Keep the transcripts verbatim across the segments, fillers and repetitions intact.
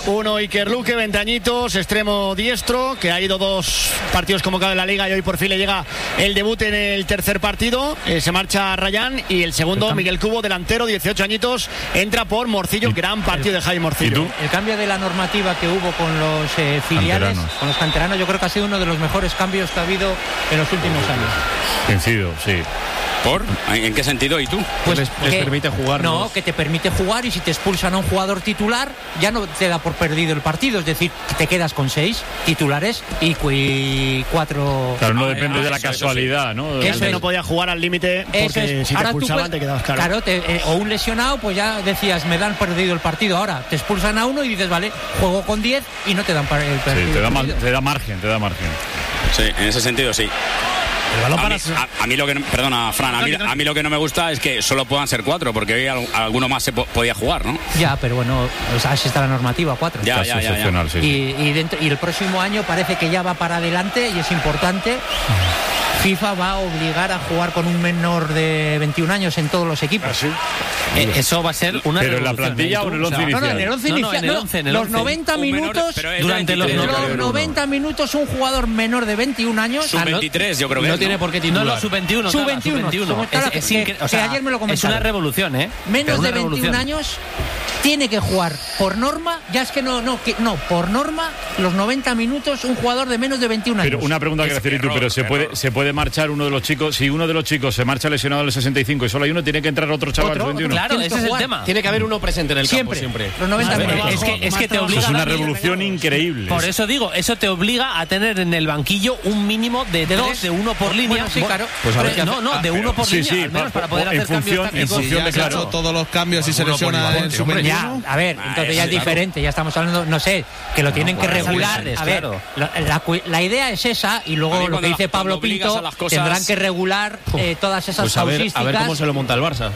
uno Iker Luque, veinte añitos, extremo diestro, que ha ido dos partidos convocado en la Liga y hoy por fin le llega el debut en el tercer partido. Eh, se marcha Rayán y el segundo, Miguel Cubo, delantero, dieciocho añitos, entra por Morcillo. Gran partido de Javi Morcillo. El cambio de la normativa que hubo con los eh, filiales, canteranos. con los canteranos, yo creo que ha sido uno de los mejores cambios que ha habido en los últimos años. Vencido, sí. ¿Por? ¿En qué sentido? ¿Y tú? Pues les, les que, permite jugar. No, que te permite jugar, y si te expulsan a un jugador titular, ya no te da por perdido el partido. Es decir, que te quedas con seis titulares y, y cuatro. Claro, no depende ah, de la casualidad, es, ¿no? Eso es. No podía jugar al límite porque es. si te Ahora expulsaban puedes, te quedabas claro. Claro, te, eh, o un lesionado, pues ya decías, me dan perdido el partido. Ahora te expulsan a uno y dices, vale, juego con diez y no te dan para el partido. Sí, te da, te da margen, te da margen. Sí, en ese sentido sí. El balón a, para... mí, a, a mí lo que no, perdona Fran, a mí, a mí lo que no me gusta es que solo puedan ser cuatro, porque hoy alguno más se po- podía jugar, ¿no? Ya, pero bueno, o sea, así está la normativa, cuatro. Ya, ya, ya, ya. Sí, y, sí. Y, dentro, y el próximo año parece que ya va para adelante y es importante. FIFA va a obligar a jugar con un menor de veintiún años en todos los equipos. ¿Ah, sí? Eh, eso va a ser una ¿Pero en la revolución, plantilla ¿eh? o en el once inicial? No, no, en el once No, no, inicial. en el once, en el los once. noventa minutos, menor, durante los, los noventa minutos, un jugador menor de veintiún años. sub veintitrés, yo creo que no es, tiene ¿no? por qué titular. No, no, sub veintiuno. sub veintiuno. Es, es que, incre- o sea, que ayer me lo comentaron. Es una revolución, ¿eh? Menos una de veintiún revolución. años tiene que jugar por norma. Ya es que no, no, que, no, por norma, los noventa minutos, un jugador de menos de veintiún años. Pero una pregunta que hacer tú, pero se puede, se puede marchar uno de los chicos, si uno de los chicos se marcha lesionado en el sesenta y cinco y solo hay uno, tiene que entrar otro chaval ¿Otro? de veintiuno. Claro, Tienes ese que es el jugar. tema. Tiene que haber uno presente en el Siempre, campo siempre. los noventa Ver, minutos. es que, es que te obliga Es una a revolución increíble. Por eso digo, eso te obliga a tener en el banquillo un mínimo de, de dos, de uno por línea. Bueno, sí, claro. Pues Pues no, no, de uno por sí, línea, sí, al menos pa- para poder en hacer cambios función- en tácticos. función Si de ya se ha claro. hecho todos los cambios y se lesiona en su Ya, a ver, entonces ya es diferente, ya estamos hablando, no sé, que lo tienen que pues, regular. claro, A ver, claro. la, la, la idea es esa, y A luego mí lo cuando que dice la- Pablo cuando obligas Pinto, a las cosas- tendrán que regular eh, todas esas Pues a ver, causísticas. a ver cómo se lo monta el Barça.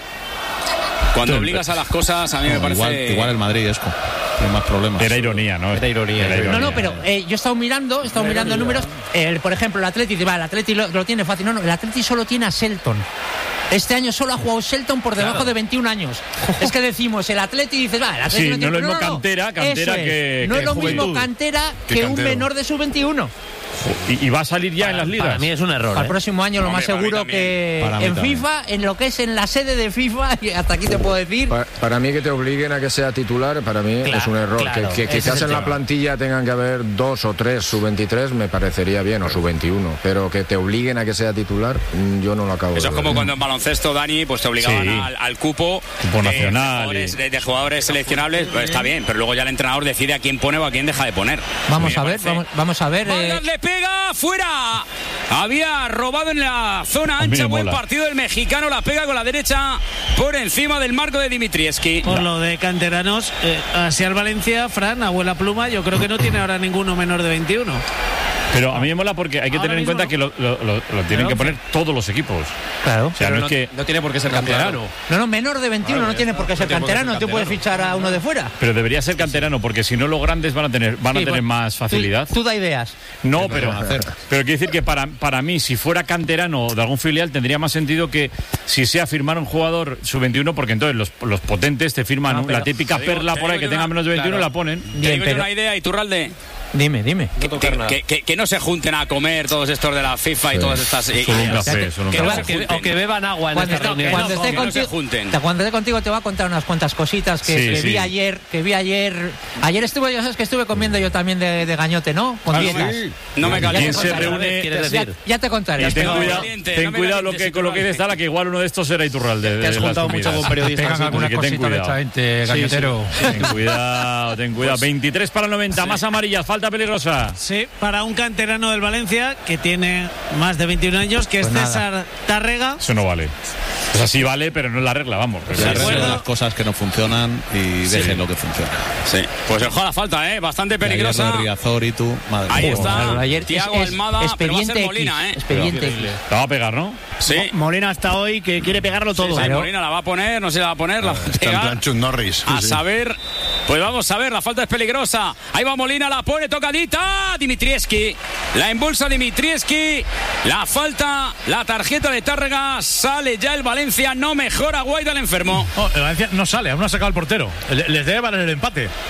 Cuando obligas a las cosas, a mí me parece... igual, igual el Madrid es con tiene más problemas. Era ironía, ¿no? Era ironía. Era No, no, ironía. pero eh, yo he estado mirando, he estado mirando números. Eh, por ejemplo, el Atleti, dice, va, el Atleti lo, lo tiene fácil. No, no, el Atleti solo tiene a Shelton. Este año solo ha jugado Shelton por debajo Claro. de veintiún años. Es que decimos, el Atleti, dices, va, el Atleti Sí, no tiene... no es lo mismo cantera, cantera eso es. que- No que es lo juventud. mismo cantera Que que un cantero. menor de sub veintiuno. Y, y va a salir ya en las ligas. Para mí es un error. Al ¿eh? próximo año lo Hombre, más para mí seguro también. que Para mí en también. FIFA, en lo que es en la sede de FIFA, y hasta aquí te puedo decir... Pa- Para mí que te obliguen a que sea titular, para mí Claro, es un error. claro, que que ese quizás es el en la tema. plantilla tengan que haber dos o tres sub veintitrés me parecería bien, o sub veintiuno. Pero que te obliguen a que sea titular, mm, yo no lo acabo Eso de es ver. como cuando en baloncesto, Dani, pues te obligaban Sí. al, al cupo, Cupo de, nacional jugadores, y- de, de jugadores seleccionables, pues está bien, pero luego ya el entrenador decide a quién pone o a quién deja de poner. Vamos me a ver, parece- vamos, vamos a ver... eh, Vargas le pega fuera. Había robado en la zona A mí ancha. me Buen mola. partido del mexicano. La pega con la derecha por encima del marco de Dimitrievski. Por lo de canteranos, eh, así al Valencia, Fran, abuela pluma, yo creo que no tiene ahora ninguno menor de veintiuno. Pero a mí me mola porque hay que Ahora tener en mismo cuenta no. que lo, lo- lo- lo tienen que poner todos los equipos. Claro. O sea, Pero no no, es que... no tiene por qué ser canterano. No, no, menor de veintiuno no tiene por qué ser tiene por qué ser canterano, tú puedes canterano. fichar a uno de fuera. Pero debería ser canterano, porque si no los grandes van a tener, van a Sí, tener bueno, más facilidad. Tú, tú da ideas. No, ¿Qué pero, van a hacer? pero quiero decir que para, para mí, si fuera canterano de algún filial, tendría más sentido que si sea firmar un jugador sub veintiuno, porque entonces los, los potentes te firman No, un- pero- la típica te digo- perla te por ahí digo que tenga una- menos de veintiuno, claro. la ponen. Te Bien, digo yo pero- una idea, Iturralde. Dime, dime. No tocar Que, nada. que, que, que no se junten a comer todos estos de la FIFA y Sí. todas estas. y- Solo un y- café, solo un que no café. se Que- junten. o que beban agua en Cuando, esta esté, reunión. cuando, no, esté que no se contigo, junten. cuando esté contigo te voy a contar unas cuantas cositas que, Sí, que sí. vi ayer, que vi ayer. Ayer estuve, ya sabes que estuve comiendo yo también de, de gañote, ¿no? Con Ah, dietas. sí. No me Ya te ¿Quién se contaré. reúne? ¿Quieres Ya, decir? ya te contaré. Y ten pegado cuidado, caliente, ten no me cuidado lo calientes, que, con lo que dices, Tala, que igual uno de estos será Iturralde. Te has de las juntado mucho comidas. con periodistas. Pegan sí, alguna que ten cosita de cuidado. esta gente, gañotero. Ten cuidado, ten cuidado. veintitrés para el noventa, más amarillas, falta peligrosa. Sí, para un canterano del Valencia que tiene más de veintiún años, que Pues es nada. César Tárrega. Eso no vale. O sea, sí vale, pero no es la regla, vamos. Que Sí, arreglen bueno. las cosas que no funcionan y dejen lo que funciona. Sí, pues el juego a la falta, ¿eh? Bastante Y ayer lo peligrosa. de Riazor y tú, madre Ahí mía. está. Claro, ayer Thiago es- es Almada, pero va a ser expediente Molina, X, ¿eh? expediente X. La va a pegar, ¿no? Sí. Molina hasta hoy que quiere pegarlo todo. Sí, sí, Claro. Molina la va a poner, no se la va a poner, la va a Está en pegar. plan Chuck Norris. A Sí. saber, pues vamos a ver, la falta es peligrosa. Ahí va Molina, la pone tocadita. Dimitrievski, la embolsa Dimitrievski. La falta, la tarjeta de Tárrega. Sale ya el Valencia, no mejora Guaita el enfermo. Oh, el Valencia no sale, aún no ha sacado el portero. Le- Les debe valer el empate.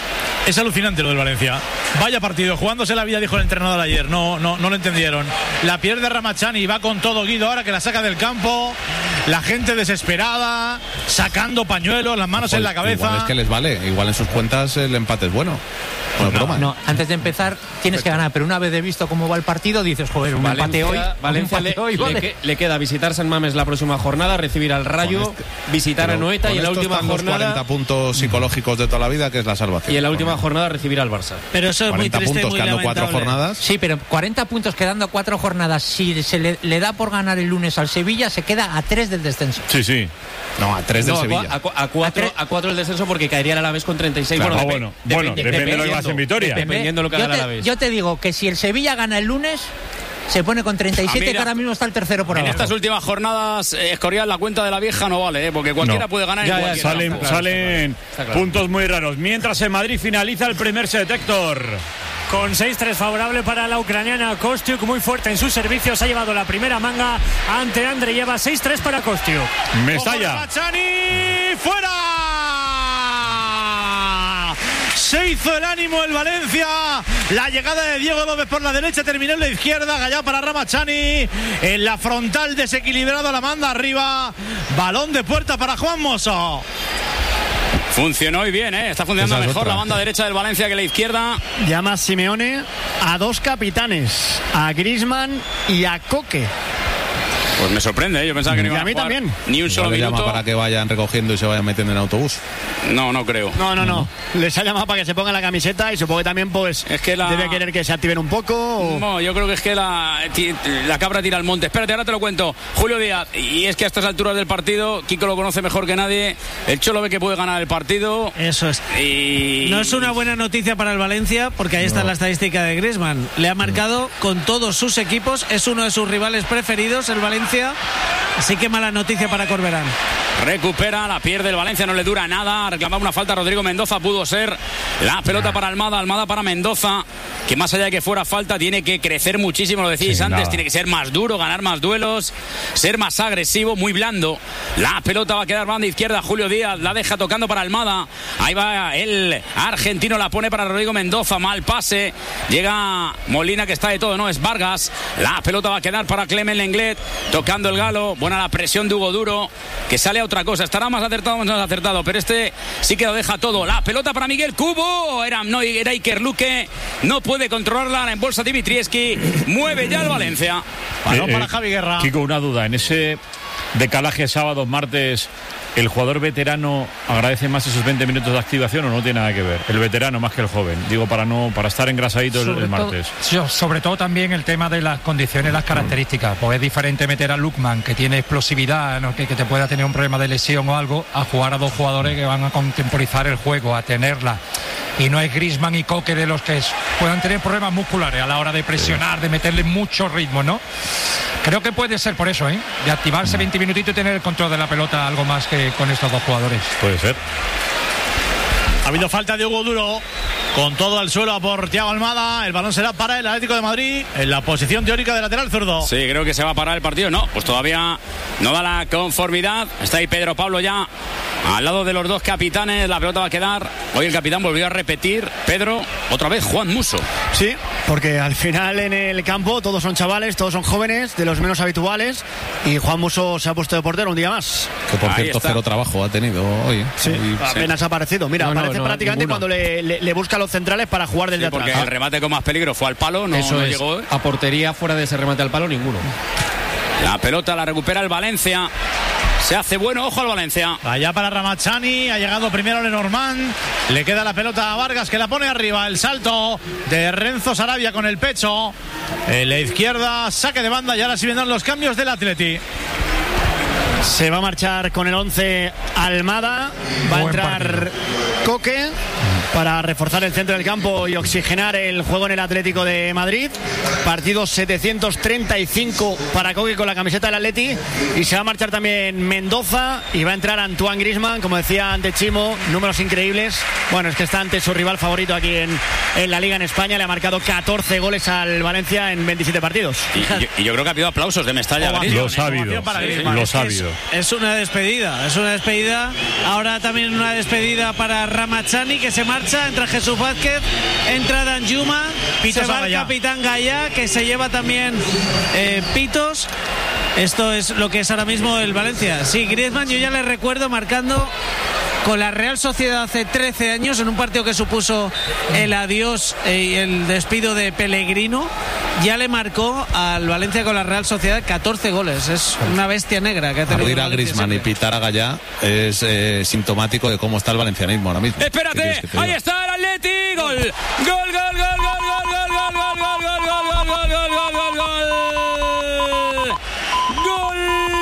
Es alucinante lo del Valencia. Vaya partido, jugándose la vida, dijo el entrenador ayer. No, no, no lo entendieron. La pierde Ramachani, va con todo Guido ahora que la saca del campo. La gente desesperada, sacando pañuelos, las manos Pues en la cabeza. Igual es que les vale, igual en sus cuentas el empate es bueno. Bueno, No, broma. no, antes de empezar tienes que ganar, pero una vez de visto cómo va el partido dices, joder, un empate hoy, un Valencia empate le, hoy, le vale. que- le queda visitar San Mamés la próxima jornada, recibir al Rayo, Con este- visitar Pero a Noeta con y en la esto última están los jornada cuarenta puntos psicológicos de toda la vida, que es la salvación. y en la última jornada recibir al Barça. Pero eso es muy cuarenta triste y puntos, muy quedando cuatro lamentable. jornadas. Sí, pero cuarenta puntos quedando cuatro jornadas. Si se le, le da por ganar el lunes al Sevilla, se queda a tres del descenso. Sí, sí. No, a tres del No, a, Sevilla. cua- a, cua- a cuatro, A tre- a cuatro el descenso porque caería el Alavés con treinta y seis. Claro, bueno, ah, depe- bueno, depe- bueno, depende de lo que dependiendo- pase en Vitoria. Dependiendo de lo que yo, haga el te, Alavés. yo te digo que si el Sevilla gana el lunes, se pone con treinta y siete, Ah, mira. que ahora mismo está el tercero por En abajo. estas últimas jornadas, eh, Escorial, la cuenta de la vieja no vale, ¿eh? Porque cualquiera No. puede ganar Ya, en ya, cualquier Salen, campo. salen Está claro. puntos muy raros. Mientras en Madrid finaliza el primer set, Héctor. Con seis tres favorable para la ucraniana. Kostiuk muy fuerte en sus servicios. Ha llevado la primera manga ante Andre. Lleva seis tres para Kostiuk. Mestalla. Ramachani, fuera. Se hizo el ánimo el Valencia. La llegada de Diego López por la derecha, terminó en la izquierda. Gallá para Ramachani. En la frontal, desequilibrado, la manda arriba. Balón de puerta para Juan Mosso. Funcionó y bien, ¿eh? Está funcionando Esa es mejor otra. la banda derecha del Valencia que la izquierda. Llama Simeone a dos capitanes, a Griezmann y a Coque. Pues me sorprende, ¿eh? Yo pensaba que no Y iban a mí jugar también. ni un solo Igual le llama minuto. para que vayan recogiendo y se vayan metiendo en autobús. No, no creo. No, no, no. Les ha llamado para que se pongan la camiseta y supongo que también pues Es que la- debe querer que se activen un poco. o- No, yo creo que es que la, ti- la cabra tira al monte. Espérate, ahora te lo cuento. Julio Díaz, y es que a estas alturas del partido, Kiko lo conoce mejor que nadie. El Cholo ve que puede ganar el partido. Eso es. Y No es una buena noticia para el Valencia porque ahí está la estadística de Griezmann. Le ha marcado con todos sus equipos, es uno de sus rivales preferidos, el Valencia. Así que mala noticia para Corberán. recupera, la pierde el Valencia, no le dura nada. Reclamaba una falta Rodrigo Mendoza, pudo ser. La pelota para Almada, Almada para Mendoza, que más allá de que fuera falta, tiene que crecer muchísimo, lo decíais Sí, antes, nada. tiene que ser más duro, ganar más duelos, ser más agresivo, muy blando. La pelota va a quedar banda izquierda, Julio Díaz la deja tocando para Almada. Ahí va el argentino, la pone para Rodrigo Mendoza, mal pase. Llega Molina, que está de todo, no, es Vargas. La pelota va a quedar para Clement Lenglet, tocando el Galo. Buena la presión de Hugo Duro, que sale a otra cosa. Estará más acertado o menos acertado, pero este sí que lo deja todo. La pelota para Miguel Cubo. Era, no, era Iker Luque. No puede controlarla. La embolsa Dimitrievski. Mueve ya el Valencia. Balón Eh, para eh, Javi Guerra. Kiko, una duda. En ese decalaje sábado, martes, ¿el jugador veterano agradece más esos veinte minutos de activación o no tiene nada que ver? El veterano más que el joven. Digo, para no para estar engrasadito el, Sobre el todo- martes. so- sobre todo también el tema de las condiciones, las características. Pues es diferente meter a Lukman, que tiene explosividad, ¿no? que, que te pueda tener un problema de lesión o algo, a jugar a dos jugadores que van a contemporizar el juego, a tenerla. Y no es Griezmann y Coque de los que es- puedan tener problemas musculares a la hora de presionar, de meterle mucho ritmo, ¿no? Creo que puede ser por eso, ¿eh? De activarse veinte minutitos y tener el control de la pelota algo más que con estos dos jugadores. Puede ser. Ha habido falta de Hugo Duro. Con todo al suelo por Thiago Almada. El balón será para el Atlético de Madrid en la posición teórica de lateral zurdo. Sí, creo que se va a parar el partido. No, pues todavía no da la conformidad. Está ahí Pedro Pablo ya al lado de los dos capitanes. La pelota va a quedar. Hoy el capitán volvió a repetir. Pedro, otra vez Juan Muso. Sí, porque al final en el campo todos son chavales, todos son jóvenes, de los menos habituales. Y Juan Muso se ha puesto de portero un día más. Que por Ahí cierto, está. cero trabajo ha tenido hoy. ¿eh? Sí, Y- apenas ha aparecido. Mira, No, no, aparece no, prácticamente ninguno. cuando le, le- le busca a los centrales para jugar desde Sí, porque atrás. el remate con más peligro fue al palo, no, Eso no es. llegó. A portería fuera de ese remate al palo, ninguno. La pelota la recupera el Valencia. Se hace bueno, ojo al Valencia. Allá para Ramachani, ha llegado primero Lenormand, le queda la pelota a Vargas que la pone arriba, el salto de Renzo Sarabia con el pecho, en la izquierda, saque de banda y ahora sí vendrán los cambios del Atleti. Se va a marchar con el once Almada, va a Buen entrar partido. Coque para reforzar el centro del campo y oxigenar el juego en el Atlético de Madrid. Partido setecientos treinta y cinco para Coque con la camiseta del Atleti, y se va a marchar también Mendoza y va a entrar Antoine Griezmann, como decía ante Chimo, números increíbles. Bueno, es que está ante su rival favorito aquí en, en la Liga en España, le ha marcado catorce goles al Valencia en veintisiete partidos. Y, y- y yo creo que ha habido aplausos de Mestalla. Ovación, Griezmann. Los ha habido. ovación para Sí, Griezmann. los ha Es- habido. Es una despedida, es una despedida. Ahora también una despedida para Ramachani, que se marcha. marcha, entra Jesús Vázquez, entra Danjuma, Pitos se va a el Gallá. capitán Gallá, que se lleva también eh, pitos. Esto es lo que es ahora mismo el Valencia. Sí, Griezmann, yo ya le recuerdo marcando con la Real Sociedad hace trece años en un partido que supuso el adiós y el despido de Pellegrino. Ya le marcó al Valencia con la Real Sociedad catorce goles. Es una bestia negra que ha tenido Abrir el a Valencia Griezmann y siempre. pitar a Gallá es eh, sintomático de cómo está el valencianismo ahora mismo. ¿Qué Espérate, quieres que te ahí diga? está el Atleti. Gol. Gol, gol, gol, gol, gol, gol, gol, gol, gol, gol, gol, gol, gol, gol, gol, gol, gol. Gol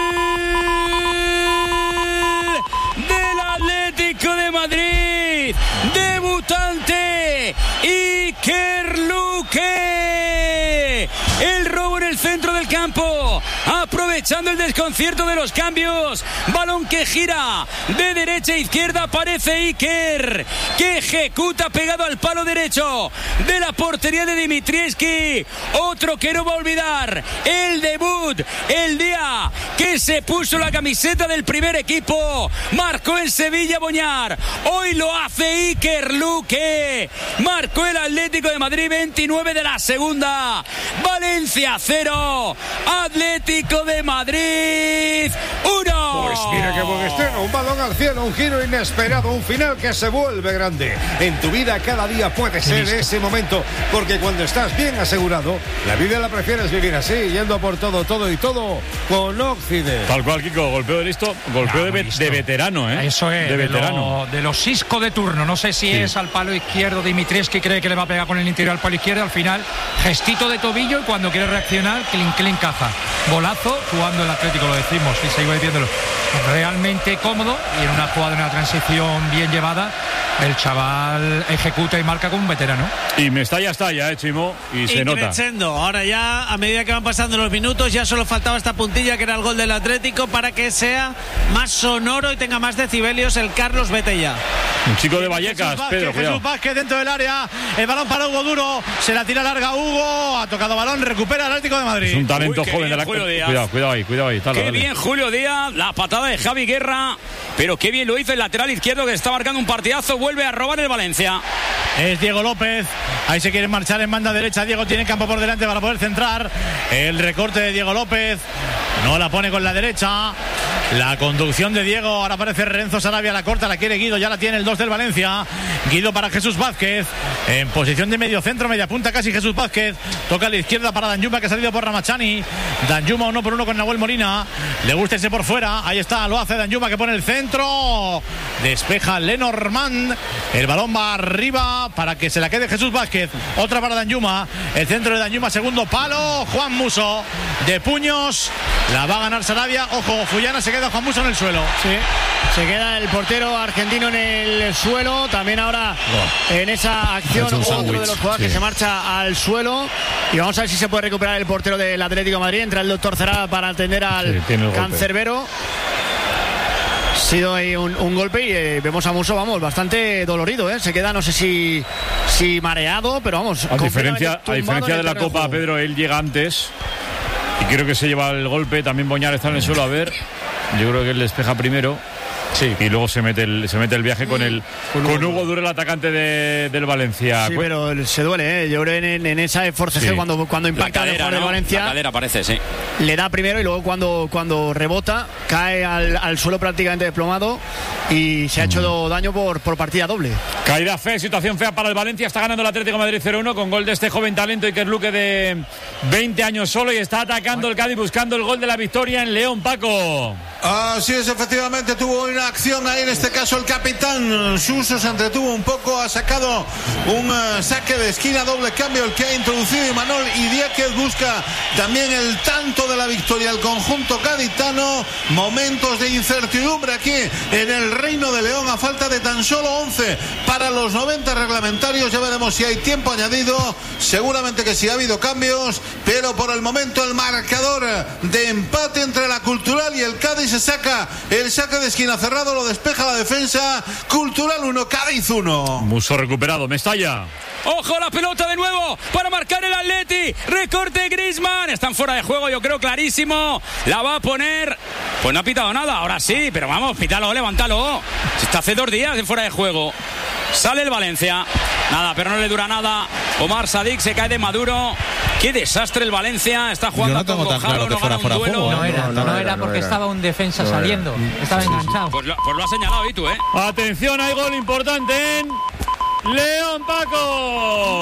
del Atlético de Madrid. Debutante Iker Luque. El robo en el centro del campo, aprovechando el desconcierto de los cambios. Balón que gira de derecha a izquierda, aparece Iker, que ejecuta pegado al palo derecho de la portería de Dimitrievski. Otro que no va a olvidar el debut, el día que se puso la camiseta del primer equipo. Marcó en Sevilla Boñar, hoy lo hace Iker Luque. Marcó el Atlético de Madrid, veintinueve de la segunda. Valencia cero, Atlético de Madrid uno. Pues mira qué buen estreno, un balón al cielo, un giro inesperado, un final que se vuelve grande. En tu vida cada día puede ser ese momento, porque cuando estás bien asegurado, la vida la prefieres vivir así, yendo por todo, todo y todo con Occident. Tal cual, Kiko, golpeo de listo, golpeo de, ve- de veterano, ¿eh? Eso es, de de, veterano. lo- de los Isco de turno. No sé si Sí. es al palo izquierdo. Dimitrievski cree que le va a pegar con el interior al palo izquierdo. Al final, gestito de tobillo y cuando quiere reaccionar, clink, clink, caja. Golazo, jugando el Atlético, lo decimos, y sigo diciéndolo. Realmente cómodo y en una jugada, en una transición bien llevada, el chaval ejecuta y marca como un veterano. Y me estalla, estalla, ¿eh, Chimo? Y se Y nota. crescendo. Ahora ya, a medida que van pasando los minutos, ya solo faltaba esta puntilla que era el gol del Atlético para que sea más sonoro y tenga más decibelios el Carlos Betella. Un chico de Vallecas, Jesús Pedro, Vázquez, cuidado. Jesús Vázquez dentro del área, el balón para Hugo Duro, se la tira larga Hugo, ha tocado balón, recupera el Atlético de Madrid. Es un talento Uy, qué joven bien, de la Julio Díaz. Cuidado, cuidado ahí, cuidado ahí. Tala, Qué dale. bien Julio Díaz, la patada de Javi Guerra, pero qué bien lo hizo el lateral izquierdo que está marcando un partidazo, vuelve a robar el Valencia. Es Diego López, ahí se quiere marchar en banda derecha, Diego tiene campo por delante para poder centrar, el recorte de Diego López, no la pone con la derecha, la conducción de Diego, ahora aparece Renzo Sarabia, la corta, la quiere Guido, ya la tiene el dos del Valencia, Guido para Jesús Vázquez, en posición de medio centro, media punta casi Jesús Vázquez, toca a la izquierda para Danjuma que ha salido por Ramachani, Danjuma uno por uno con Nahuel Molina, le gusta ese por fuera, ahí está, lo hace Danjuma que pone el centro, despeja Lenormand, el balón va arriba para que se la quede Jesús Vázquez, otra para Danjuma, el centro de Danjuma, segundo palo, Juan Muso, de puños, la va a ganar Sarabia, ojo, Fullana, se queda Juan Muso en el suelo. Sí, se queda el portero argentino en el suelo. También ahora en esa acción Ha hecho un otro sándwich, de los jugadores sí. que se marcha al suelo. Y vamos a ver si se puede recuperar el portero del Atlético de Madrid. Entra el doctor Cerada para atender al Sí, tiene el golpe. cancerbero. Ha sido ahí un, un golpe y eh, vemos a Muso, vamos, bastante dolorido, ¿eh? Se queda, no sé si, si mareado, pero vamos. A diferencia, a completamente diferencia tumbado de en el la terreno Copa, juego. Pedro, él llega antes y creo que se lleva el golpe. También Boñar está en el suelo. A ver, yo creo que él despeja primero. Sí. Y luego se mete el, se mete el viaje con el con Hugo Duro, el atacante de, del Valencia. Sí, pero se duele, ¿eh? Yo creo en, en esa forcejeo Sí. cuando, cuando La impacta el cadera, jugador ¿no? de Valencia. La cadera parece, sí. Le da primero y luego cuando, cuando rebota cae al, al suelo prácticamente desplomado y se ha hecho daño por, por partida doble. Caída fe, situación fea para el Valencia. Está ganando el Atlético de Madrid cero uno con gol de este joven talento Iker Luque de veinte años solo y está atacando el Cádiz buscando el gol de la victoria en León, Paco. Así es, efectivamente tuvo una acción ahí, en este caso el capitán Suso se entretuvo un poco, ha sacado un uh, saque de esquina, doble cambio el que ha introducido Imanol y Diáquez busca también el tanto de la victoria, el conjunto gaditano. Momentos de incertidumbre aquí en el Reino de León a falta de tan solo once para los noventa reglamentarios, ya veremos si hay tiempo añadido, seguramente que sí ha habido cambios, pero por el momento el marcador de empate entre la Cultural y el Cádiz. Se saca el saque de esquina cerrado, lo despeja la defensa. Cultural uno, Cádiz uno. Muso recuperado, Mestalla. Ojo la pelota de nuevo para marcar el Atleti. Recorte Griezmann. Están fuera de juego, yo creo clarísimo. La va a poner. Pues no ha pitado nada, ahora sí, pero vamos, pítalo, levántalo. Se está hace dos días de fuera de juego. Sale el Valencia. Nada, pero no le dura nada. Omar Sadik se cae de Maduro. Qué desastre el Valencia. Está jugando Yo no tengo con tan claro Gojalo, que fuera no fuera gana un juego. duelo. No era, no, no, no era, era, no porque era. estaba un defensa No era. saliendo. Estaba enganchado. Pues lo, pues lo ha señalado y tú, ¿eh? Atención, hay gol importante en León Paco.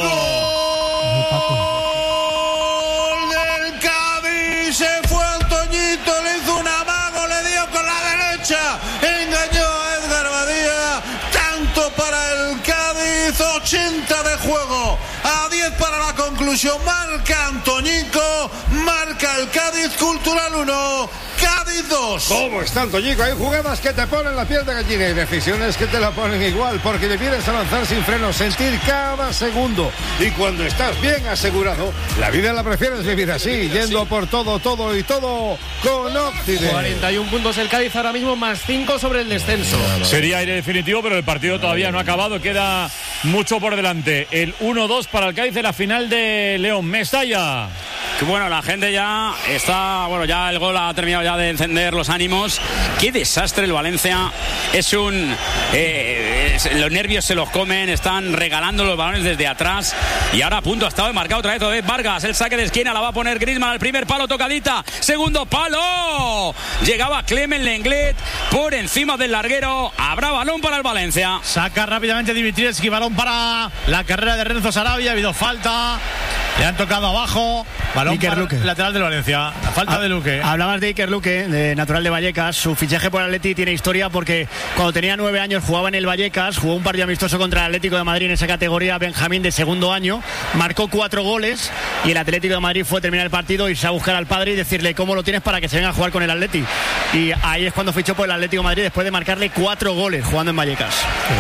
¡Gol del Cádiz! Se fue al Toñito, le hizo un amago, le dio con la derecha, engañó a Edgar Badía. Tanto para el Cádiz, ochenta de juego, a diez para la conclusión. Marca Antoñico, marca el Cádiz. Cultural uno, Cádiz dos. ¿Cómo está Antoñico? Hay jugadas que te ponen la piel de gallina y decisiones que te la ponen igual, porque debieras avanzar sin freno, sentir cada segundo. Y cuando estás bien asegurado, la vida la prefieres vivir así, yendo por todo, todo y todo con Octide. cuarenta y uno puntos el Cádiz ahora mismo, más cinco sobre el descenso. Sería aire definitivo, pero el partido todavía no ha acabado. Queda mucho por delante. El uno dos para el Cádiz en la final de León. Mestalla. Que bueno, la gente ya está, bueno, ya el gol ha terminado ya de encender los ánimos. Qué desastre el Valencia. Es un eh, es, los nervios se los comen, están regalando los balones desde atrás. Y ahora a punto ha estado de marcar otra vez, otra vez Vargas. El saque de esquina la va a poner Griezmann al primer palo, tocadita. Segundo palo. Llegaba Clement Lenglet por encima del larguero. Habrá balón para el Valencia. Saca rápidamente Dimitrievski, balón para la carrera de Renzo Sarabia. Ha habido falta. Le han tocado abajo. Balón Iker para Luque. el lateral del Valencia. La falta Ha- de Luque. Hablabas de Iker Luque, de natural de Vallecas. Su fichaje por Atleti tiene historia porque cuando tenía nueve años jugaba en el Vallecas, jugó un partido amistoso contra el Atlético de Madrid en esa categoría Benjamín de segundo año, marcó cuatro goles y el Atlético de Madrid fue a terminar el partido, irse a buscar al padre y decirle cómo lo tienes para que se venga a jugar con el Atleti. Y ahí es cuando fichó por el Atlético de Madrid después de marcarle cuatro goles jugando en Vallecas.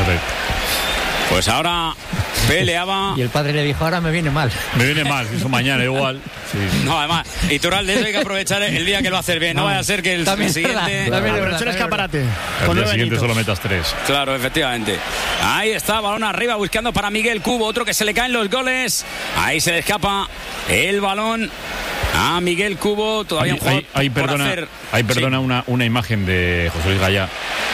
Pues ahora peleaba. Y el padre le dijo, ahora me viene mal. Me viene mal, eso mañana igual. Sí. No, además, Iturralde, eso hay que aprovechar el día que lo va a hacer bien. No, No. vaya a ser que el, También el es verdad, siguiente. también es Aprovechó verdad, el también es escaparate. Al Con día nueve siguiente añitos. solo metas tres. Claro, efectivamente. Ahí está, balón arriba, buscando para Miguel Cubo, otro que se le caen los goles. Ahí se le escapa el balón a Miguel Cubo. Todavía Ahí, un jugador ahí- ahí por perdona, hacer. ahí perdona Sí. una, una imagen de José Luis Gallá,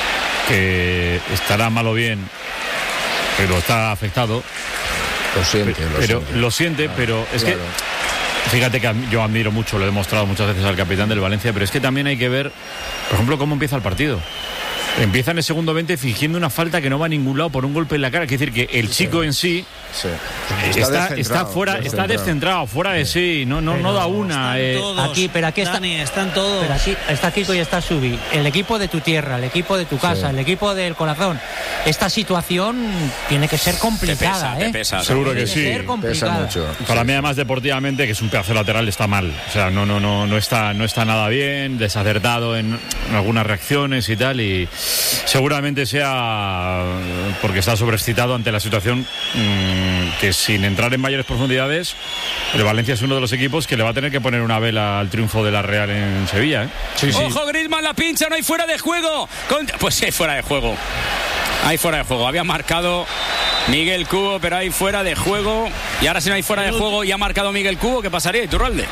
que estará mal o bien, pero está afectado. Lo siente, lo pero siente. lo siente, Claro, pero es claro. que fíjate que a mí- yo admiro mucho, lo he demostrado muchas veces al capitán del Valencia, pero es que también hay que ver, por ejemplo, cómo empieza el partido. Empieza en el segundo veinte fingiendo una falta que no va a ningún lado por un golpe en la cara. Quiere decir que el chico en sí Sí. está, está, descentrado, fuera, está descentrado, fuera de sí, no, no, no da una. Están eh. todos, Aquí, pero aquí está- Dani, están todos. Pero aquí está Kiko y está Subi. El equipo de tu tierra, el equipo de tu casa, Sí. el equipo del corazón. Esta situación tiene que ser complicada, Te pesa, te ¿eh? pesa. Seguro que Tiene sí. ser Pesa complicada. mucho. Para mí, además, deportivamente, que es un pedazo lateral, está mal. O sea, no, no, no, no está, no está nada bien, desacertado en, en algunas reacciones y tal. Y seguramente sea porque está sobreexcitado ante la situación, mmm, que sin entrar en mayores profundidades, el Valencia es uno de los equipos que le va a tener que poner una vela al triunfo de la Real en Sevilla, ¿eh? Sí, sí. Ojo, Griezmann la pincha, no hay fuera de juego. Con- Pues sí, hay fuera de juego. Hay fuera de juego. Había marcado Miguel Cubo, pero hay fuera de juego. Y ahora si no hay fuera de juego y ha marcado Miguel Cubo, ¿qué pasaría, Iturralde?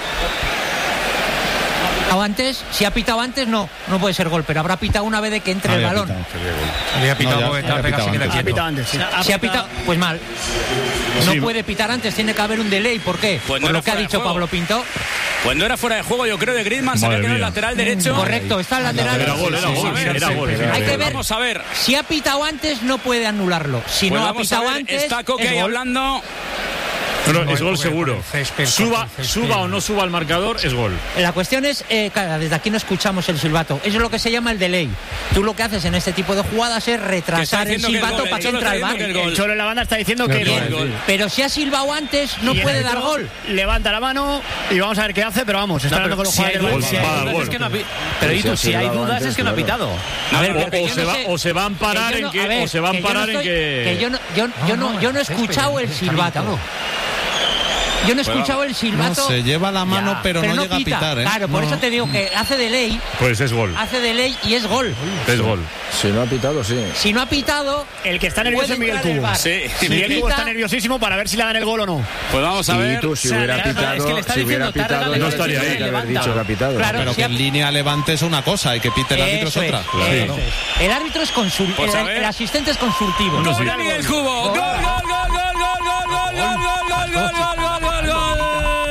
O antes, si ha pitado antes, no, no puede ser gol, pero habrá pitado una vez de que entre el balón. Había pitado No, ya- porque ya Tárrega pitado se queda antes. Ha quieto. pitado antes, sí. Si ha pitado, pues mal. No Sí. puede pitar antes, tiene que haber un delay. ¿Por qué? Pues no Por era lo que ha fuera de dicho juego. Pablo Pinto. Pues no era fuera de juego, yo creo, de Griezmann. Se Madre había quedado el mía. lateral derecho. Correcto, está el lateral. Era gol, era Sí, sí, gol, sí, era sí. gol. Hay que ver. Vamos a ver. Si ha pitado antes, no puede anularlo. Si Pues no ha vamos a pitado ver. antes, Está Coque es ahí gol. hablando. No, no, No, es gol porque seguro. por el césped, Suba, por el césped. suba o no suba al marcador, es gol. La cuestión es, eh, claro, desde aquí no escuchamos el silbato. Eso es lo que se llama el delay. Tú lo que haces en este tipo de jugadas es retrasar el diciendo que es silbato gol, para el que Cholo entre al está bar. diciendo que el El Cholo en la banda está diciendo que Bien, el gol. pero si ha silbado antes, no Y el puede árbitro dar gol. Levanta la mano y vamos a ver qué hace, pero vamos, está hablando con los Si hay jugadores. dudas, si hay Va, dudas gol. es que no ha pi- Pero Sí, y tú, sí, si hay ha dudas antes, es que no ha claro. pitado. A ver, O, porque o yo se no va, sé- o se va a amparar que yo en no- que, a ver, o se va a que yo no amparar en estoy- que. que yo no, yo, yo no, yo no he el césped, escuchado el está silbato. limitado. yo no he escuchado el silbato. No, se lleva la mano, Ya, pero, pero no, no llega pita. a pitar, ¿eh? Claro, por No. eso te digo que hace de ley. Pues es gol. Hace de ley y es gol. Es gol. Si no ha pitado, sí. Si no ha pitado, el que está nervioso puede es Miguel entrar el Cubo. VAR. Sí. Si Miguel Cubo está nerviosísimo para ver si le dan el gol o no. Pues vamos a Y ver. tú, si O sea, hubiera es que pitado, le está si hubiera diciendo, Tárrega pitado, le no no estaría estaría ahí. que haber Levanta. dicho que ha pitado. Claro, Pero si que ha- en línea levante es una cosa y que pite el árbitro es Eso otra. es, Claro. eso es. El árbitro es consultivo. Pues a el, ver. el asistente es consultivo. Uno sí. Gol de Miguel Cubo. Gol, gol, gol, gol, gol, gol, gol, gol, gol, gol, gol, gol, gol, gol, gol.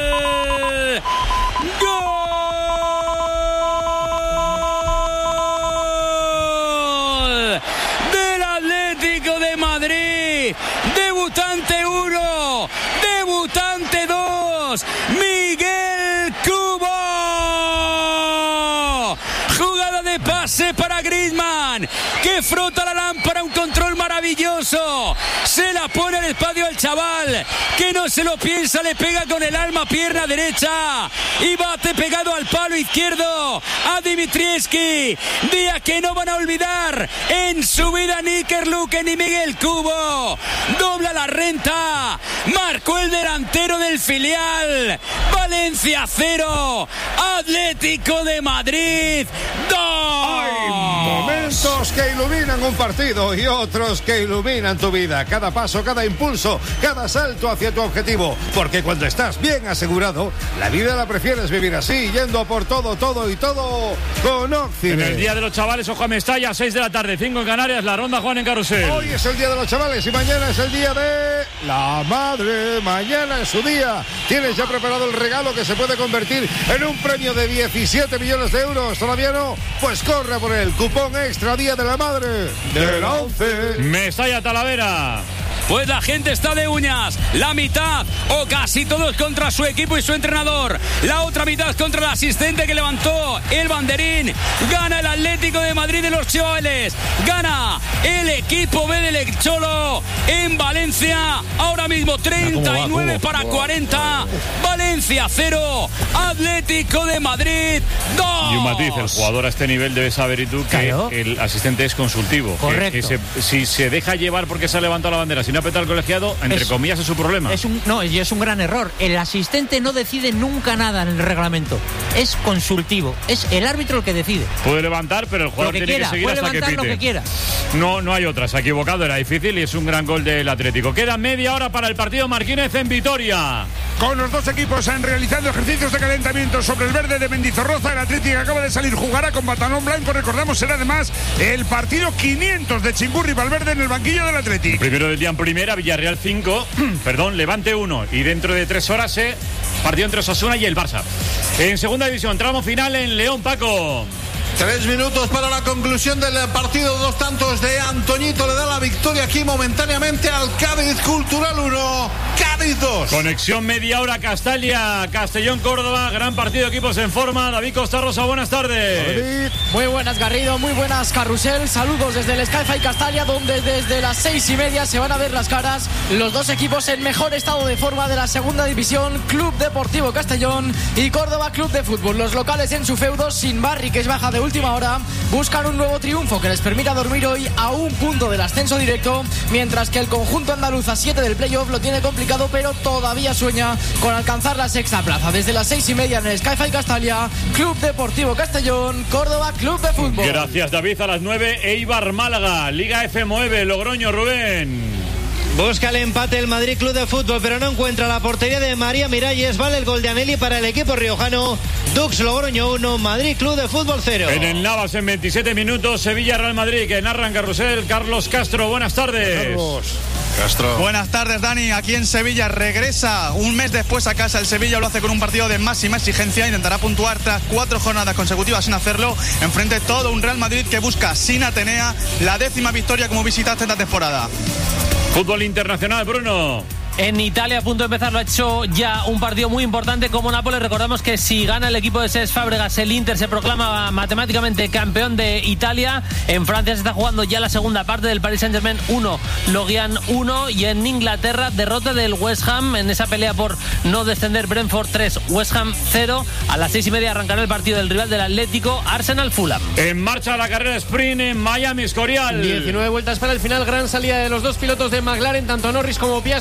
Gol del Atlético de Madrid. Debutante uno, debutante dos, Miguel Cubo. Jugada de pase para Griezmann, que frota la lámpara, un control maravilloso. Se la pone al espacio al chaval, que no se lo piensa, le pega con el alma, pierna derecha, y bate pegado al palo izquierdo a Dimitrievski. Día que no van a olvidar en su vida ni Kerluke ni Miguel Cubo. Dobla la renta, marcó el delantero del filial. Valencia cero, Atlético de Madrid dos. Momentos que iluminan un partido y otros que iluminan tu vida. Cada paso, cada impulso, cada salto hacia tu objetivo. Porque cuando estás bien asegurado, la vida la prefieres vivir así, yendo por todo, todo y todo con Occidente. En el Día de los Chavales, ojo a Mestalla, seis de la tarde, cinco en Canarias, la ronda Juan en Carrusel. Hoy es el Día de los Chavales y mañana es el Día de la Madre. Mañana es su día. ¿Tienes ya preparado el regalo que se puede convertir en un premio de diecisiete millones de euros? ¿Todavía no? Pues corre por el cupón extra Día de la Madre de la once. Mestalla, Talavera. Pues la gente está de uñas. La mitad o casi todos contra su equipo y su entrenador. La otra mitad contra el asistente que levantó el banderín. Gana el Atlético de Madrid de los chavales. Gana el equipo B del Cholo en Valencia. Ahora mismo treinta y nueve para cuarenta. Valencia cero, Atlético de Madrid dos. Y un matiz, el jugador a este nivel debe saber, y tú, que Claro. el asistente es consultivo. Que- Correcto. Que, se- si se deja llevar porque se ha levantado la bandera, si no apeta el colegiado, entre Es- comillas, es su problema. Es un, no, y es un gran error. El asistente no decide nunca nada en el reglamento. Es consultivo. Es el árbitro el que decide. Puede levantar, pero el jugador Lo que tiene quiera, que seguir puede hasta que levantar pite. lo que quiera. No, no hay otra. Se ha equivocado, era difícil y es un gran gol del Atlético. Queda media hora para el partido Marquínez en Vitoria. Con los dos equipos han realizado ejercicios de calentamiento sobre el verde de Mendizorroza. El Atlético acaba de salir, jugará con pantalón blanco. Recordamos, será además el partido quinientos de Chingurri Valverde en el banquillo del Atlético. Primero del día en primera, Villarreal cinco, perdón, Levante uno. Y dentro de tres horas, eh, partido entre Osasuna y el Barça. En segunda división, tramo final en León, Paco. Tres minutos para la conclusión del partido. Dos tantos de Antoñito le da la victoria aquí momentáneamente al Cádiz. Cultural uno, Cádiz dos. Conexión media hora Castalia, Castellón, Córdoba. Gran partido, equipos en forma. David Costa Rosa, buenas tardes. Muy buenas, Garrido, muy buenas, Carrusel. Saludos desde el Sky-Fi Castalia, donde desde las seis y media se van a ver las caras los dos equipos en mejor estado de forma de la segunda división, Club Deportivo Castellón y Córdoba Club de Fútbol. Los locales en su feudo, sin Barry, que es baja de última hora, buscan un nuevo triunfo que les permita dormir hoy a un punto del ascenso directo, mientras que el conjunto andaluz a siete del playoff lo tiene complicado, pero todavía sueña con alcanzar la sexta plaza. Desde las seis y media en el Sky-Fi Castalia, Club Deportivo Castellón, Córdoba Club de Fútbol. Gracias, David. A las nueve, Eibar Málaga, Liga F nueve, Logroño, Rubén. Busca el empate el Madrid Club de Fútbol, pero no encuentra la portería de María Miralles. Vale el gol de Anelli para el equipo riojano. Dux Logroño uno, Madrid Club de Fútbol cero. En el Navas, en veintisiete minutos, Sevilla Real Madrid, que narra en Carrusel. Carlos Castro, buenas tardes. Carlos. Castro. Buenas tardes, Dani. Aquí en Sevilla regresa un mes después a casa el Sevilla. Lo hace con un partido de máxima exigencia. Intentará puntuar tras cuatro jornadas consecutivas sin hacerlo. Enfrente todo un Real Madrid que busca sin Atenea la décima victoria como visitante esta temporada. Fútbol internacional, Bruno. En Italia, a punto de empezar, lo ha hecho ya un partido muy importante como Nápoles. Recordamos que si gana el equipo de Cesc Fábregas, el Inter se proclama matemáticamente campeón de Italia. En Francia se está jugando ya la segunda parte del Paris Saint-Germain uno, Lorient uno. Y en Inglaterra, derrota del West Ham en esa pelea por no descender. Brentford tres, West Ham cero. A las seis y media arrancará el partido del rival del Atlético, Arsenal Fulham. En marcha la carrera sprint en Miami, Escorial. diecinueve vueltas para el final. Gran salida de los dos pilotos de McLaren, tanto Norris como Piastri, que ya son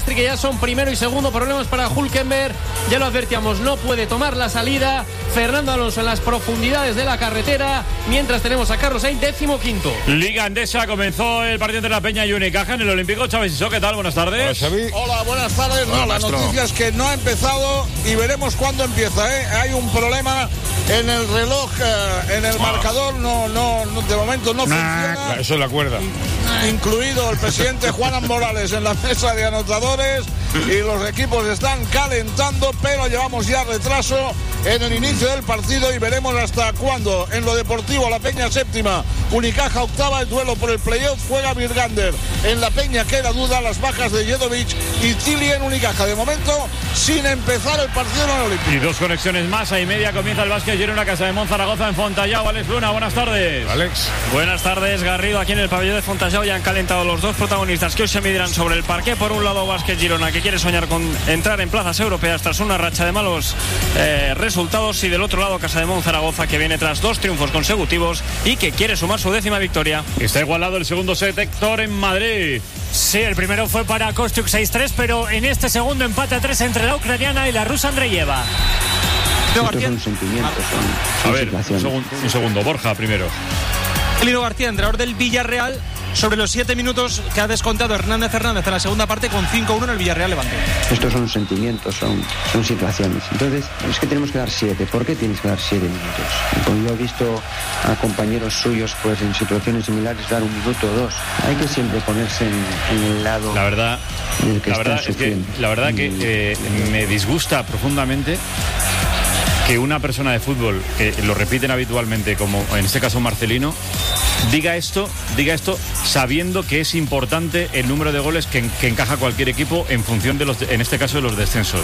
son primero y segundo. Problemas para Hülkenberg, ya lo advertíamos, no puede tomar la salida. Fernando Alonso en las profundidades de la carretera, mientras tenemos a Carlos Sainz décimo quinto. Liga Endesa, comenzó el partido entre la Peña y Unicaja en el Olímpico. Chávez Isó, ¿qué tal? Buenas tardes. Hola, Hola buenas tardes. Hola, no, maestro. La noticia es que no ha empezado y veremos cuándo empieza, ¿eh? Hay un problema en el reloj, eh, en el marcador, no, no, no, de momento no nah, funciona. Eso es la cuerda. Incluido el presidente Juan Morales en la mesa de anotadores, y los equipos están calentando, pero llevamos ya retraso en el inicio del partido y veremos hasta cuándo. En lo deportivo, la Peña séptima, Unicaja octava, el duelo por el playoff juega Virgander. En la Peña queda duda las bajas de Jedovic y Tili en Unicaja. De momento, sin empezar el partido en el Olímpico. Y dos conexiones más, a y media comienza el básquet Girona Casa de Monzaragoza en Fontallao. Alex Luna, buenas tardes. Alex. Buenas tardes, Garrido. Aquí en el pabellón de Fontallao ya han calentado los dos protagonistas que hoy se medirán sobre el parqué. Por un lado, Básquet Girona, que quiere soñar con entrar en plazas europeas tras una racha de malos eh, resultados, y del otro lado Casa de Monzaragoza, que viene tras dos triunfos consecutivos y que quiere sumar su décima victoria. Está igualado el segundo set, Héctor, en Madrid. Sí, el primero fue para Kostyuk seis tres, pero en este segundo empate a tres entre la ucraniana y la rusa Andreyeva. Estos son sentimientos, son, son A ver, un situaciones. segundo, un segundo, Borja primero. Lino García, entrenador del Villarreal, sobre los siete minutos que ha descontado Hernández Hernández en la segunda parte con cinco uno en el Villarreal Levante. Estos son sentimientos, son, son situaciones. Entonces, es que tenemos que dar siete. ¿Por qué tienes que dar siete minutos? Pues yo he visto a compañeros suyos pues en situaciones similares dar un minuto o dos. Hay que siempre ponerse en, en el lado La verdad, del que la están verdad es que, sufriendo. la verdad que eh, me disgusta profundamente que una persona de fútbol, que lo repiten habitualmente, como en este caso Marcelino, diga esto, diga esto sabiendo que es importante el número de goles que, que encaja cualquier equipo en función de los, en este caso, de los descensos.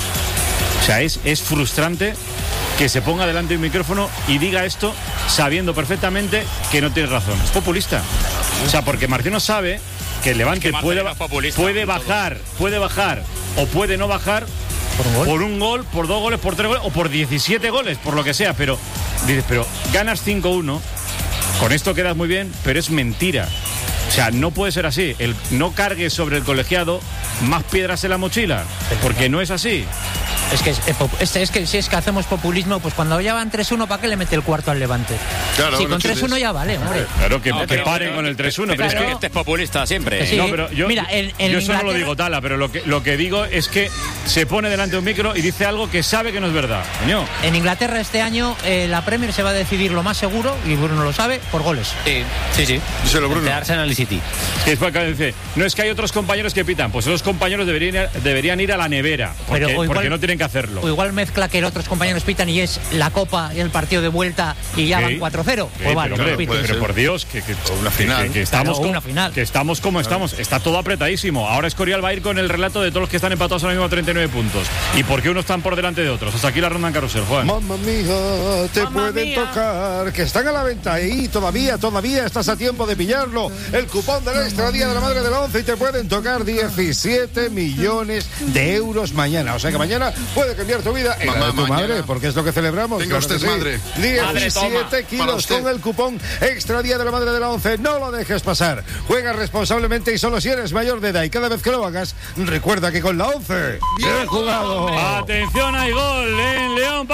O sea, es, es frustrante que se ponga delante de un micrófono y diga esto sabiendo perfectamente que no tiene razón. Es populista. O sea, porque Marcelino sabe que el Levante Es que puede, Marcelino es populista, puede bajar, puede bajar o puede no bajar por un, por un gol, por dos goles, por tres goles o por diecisiete goles, por lo que sea. Pero dices, pero ganas cinco uno, con esto quedas muy bien, pero es mentira. O sea, no puede ser así. El, no cargues sobre el colegiado más piedras en la mochila, porque no es así. Es que, es, es, es que si es que hacemos populismo, pues cuando ya van tres uno, ¿para qué le mete el cuarto al Levante? Claro, si no con tienes. tres uno ya vale, hombre. Claro, que, No, que pero- paren con el tres uno, pero Claro. es que Este es populista siempre. Sí. No, pero yo, Mira, en- en yo eso no lo Inglaterra- digo, Tala, pero lo que, lo que digo es que se pone delante de un micro y dice algo que sabe que no es verdad. Coño. En Inglaterra este año eh, la Premier se va a decidir lo más seguro, y Bruno lo sabe, por goles. Sí, sí, sí. Díselo, Bruno. Entre Arsenal y City. Que después acá dice, no es que hay otros compañeros que pitan, pues esos compañeros deberían, deberían ir a la nevera, porque, Pero, o igual- porque no tienen que hacerlo. O igual mezcla que otros compañeros pitan y es la Copa y el partido de vuelta y ya Sí. van cuatro cero. Sí, Pues vale, pero, hombre, piten. pero por Dios, que, que, una final. que, que estamos Claro, como, una final. que estamos como estamos. Está todo apretadísimo. Ahora Escorial va a ir con el relato de todos los que están empatados ahora mismo a treinta y nueve puntos. ¿Y por qué unos están por delante de otros? Hasta aquí la ronda en carrusel, Juan. Mamma mía, te pueden tocar, que están a la venta y todavía, todavía estás a tiempo de pillarlo. El cupón del Extra Día de la Madre de la Once y te pueden tocar diecisiete millones de euros mañana. O sea que mañana puede cambiar tu vida en la Mamá, de tu mañana. madre, porque es lo que celebramos. Tenga claro que usted sí. madre. diecisiete Madre, toma, para kilos usted. con el cupón Extra Día de la Madre de la Once. No lo dejes pasar. Juega responsablemente y solo si eres mayor de edad. Y cada vez que lo hagas, recuerda que con la Once, bien jugado. Atención, hay gol en León,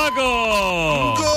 Paco. Gol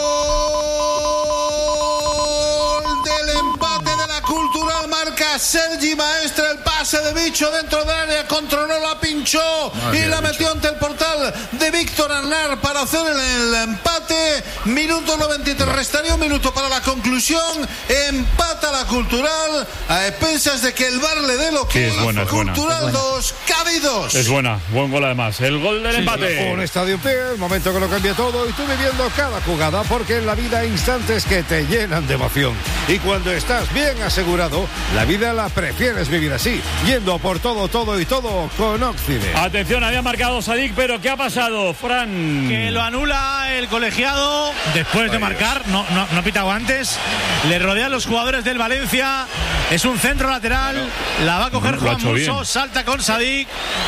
del empate de la Cultural, marca Sergi Maestre, el pase de Bicho dentro del área, controló, la pinchó y la metió ante el portal de Víctor Arnar para hacer el, el empate. Minuto noventa y tres, restaría un minuto para la conclusión. Empata la Cultural a expensas de que el V A R le dé lo Sí, que es buena, es buena. Cultural dos, Cádiz dos. Es buena, buen gol además. El gol del empate. Un estadio en pie, el momento que lo cambia todo y tú viviendo cada jugada, porque en la vida hay instantes que te llenan de emoción. Y cuando estás bien asegurado, la vida la prefieres vivir así, yendo por todo, todo y todo con Occident. Atención, había marcado Sadik, pero ¿qué ha pasado, Fran? Que lo anula el colegiado después de marcar, no, no, no ha pitado antes. Le rodean los jugadores del Valencia. Es un centro lateral. La va a coger Lo ha Juan hecho Musso. bien. Salta con Sadik.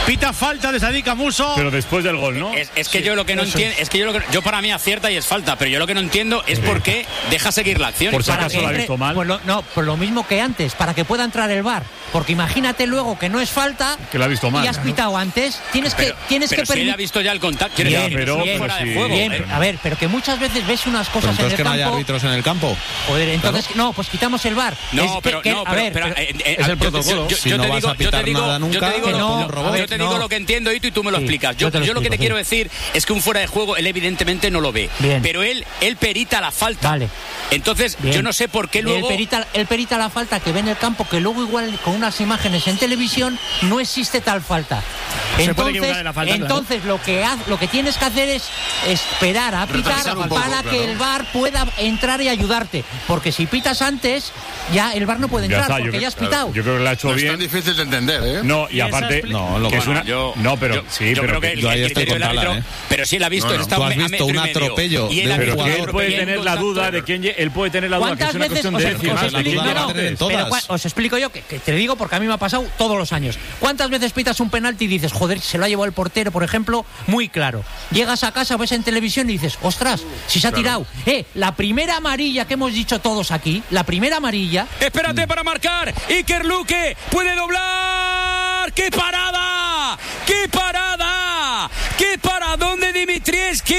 Pita falta de Sadik Amuso. Pero después del gol, ¿no? Es, es que Sí, yo lo que no eso entiendo, es. es que yo lo que yo para mí acierta y es falta, pero yo lo que no entiendo es por qué deja seguir la acción. Por si Para acaso que la ha entre- visto mal. Pues lo, no, pues lo mismo que antes, para que pueda entrar el V A R. Porque imagínate luego que no es falta Que la ha visto mal. y has pitado antes. Tienes Pero, que tienes pero que si él permitir. ha visto ya el contacto, quiere Ya, decir, pero- eso es pero fuera sí. de juego. Bien, Eh, a ver, pero que muchas veces ves unas Pero cosas en entonces el que no haya campo. árbitros en el campo. Joder, entonces no, pues quitamos el V A R. No, Es que- pero que- no, a pero, ver, pero, pero- eh, eh, es el yo- protocolo. Yo, Si yo no te vas digo, a yo te pitar digo, nada yo nunca, te digo, que lo- no, yo te a ver, digo no. lo que entiendo y tú, y tú me lo Sí, explicas. yo Yo, te lo yo lo que te explico, quiero sí. decir es que un fuera de juego él evidentemente no lo ve, Bien. pero él él perita la falta. Vale. Entonces Bien. yo no sé por qué luego El perita, el perita la falta que ve en el campo, que luego igual con unas imágenes en televisión no existe tal falta. Se puede equivocar Entonces, en la falta, claro. entonces lo que haz- lo que tienes que hacer es esperar a pitar Retrasar un poco, para claro. que el V A R pueda entrar y ayudarte, porque si pitas antes ya el V A R no puede Ya entrar está, yo porque creo- ya has pitado. Yo creo que lo ha hecho No es bien. tan difícil de entender, ¿eh? No, y, Y aparte, esa expli- No, lo que que es una, yo, no, pero yo- sí, yo pero creo que el, yo ahí el estoy criterio con del Tala, árbitro, ¿eh? pero sí él ha visto, No, él no. está Tú a has me- a visto un metro y medio. atropello Y él de ha un pero visto que jugador él puede bien tener la contacto. duda de quién lle- él puede tener la duda que es ¿Cuántas una veces cuestión os, de os décimas, de explico, quién duda llega la va a tener en antes. todas. pero cua- os explico yo que, que te digo porque a mí me ha pasado todos los años. ¿Cuántas veces pitas un penalti y dices, joder, se lo ha llevado el portero, por ejemplo, muy claro? Llegas a casa, ves en televisión y dices, ostras, si se ha tirado. Eh, la primera amarilla que hemos dicho todos aquí, la primera amarilla. Espérate para marcar. Iker Luque puede doblar. ¡Qué parada! ¡Qué parada! ¡Qué paradón de Dimitrievski!